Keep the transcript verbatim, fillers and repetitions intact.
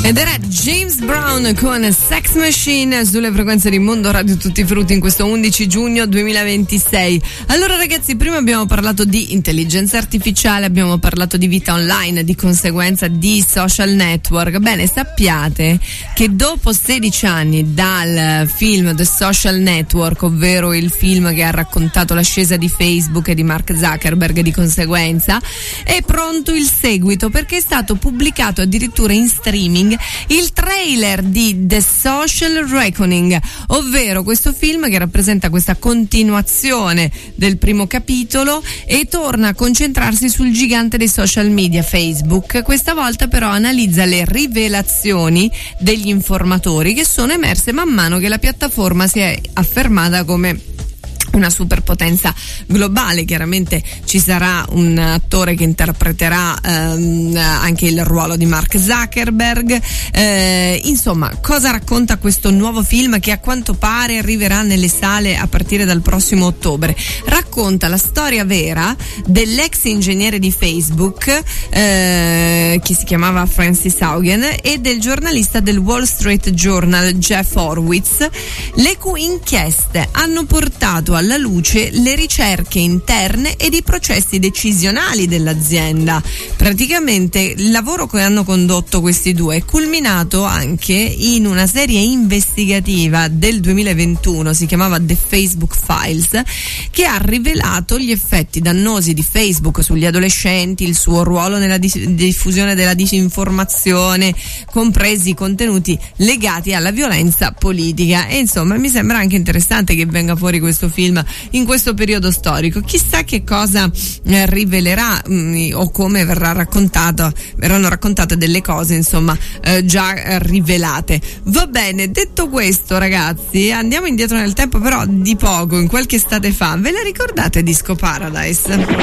Ed era James Brown con Sex Machine sulle frequenze di Mondo Radio Tutti Frutti in questo undici giugno duemilaventisei. Allora ragazzi, prima abbiamo parlato di intelligenza artificiale, abbiamo parlato di vita online, di conseguenza di social network. Bene, sappiate che dopo sedici anni dal film The Social Network, ovvero il film che ha raccontato l'ascesa di Facebook e di Mark Zuckerberg, di conseguenza è pronto il seguito, perché è stato pubblicato addirittura in streaming il trailer di The Social Reckoning, ovvero questo film che rappresenta questa continuazione del primo capitolo e torna a concentrarsi sul gigante dei social media Facebook. Questa volta però analizza le rivelazioni degli informatori che sono emerse man mano che la piattaforma si è affermata come una superpotenza globale. Chiaramente ci sarà un attore che interpreterà ehm, anche il ruolo di Mark Zuckerberg. Eh, insomma, cosa racconta questo nuovo film che a quanto pare arriverà nelle sale a partire dal prossimo ottobre? Racconta la storia vera dell'ex ingegnere di Facebook eh, che si chiamava Francis Haugen e del giornalista del Wall Street Journal Jeff Horowitz, le cui inchieste hanno portato alla luce le ricerche interne ed i processi decisionali dell'azienda. Praticamente il lavoro che hanno condotto questi due è culminato anche in una serie investigativa del duemilaventuno, si chiamava The Facebook Files, che ha rivelato gli effetti dannosi di Facebook sugli adolescenti, il suo ruolo nella diffusione della disinformazione, compresi i contenuti legati alla violenza politica. E insomma, mi sembra anche interessante che venga fuori questo film in questo periodo storico. Chissà che cosa eh, rivelerà mh, o come verrà raccontato, verranno raccontate delle cose insomma eh, già eh, rivelate. Va bene, detto questo ragazzi, andiamo indietro nel tempo però di poco, in qualche estate fa. Ve la ricordate Disco Paradise?